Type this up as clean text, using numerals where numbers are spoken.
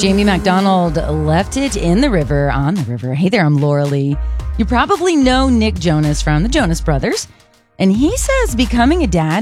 Jamie MacDonald left it in the river, on the river. Hey there, I'm Laura Lee. You probably know Nick Jonas from the Jonas Brothers. And he says becoming a dad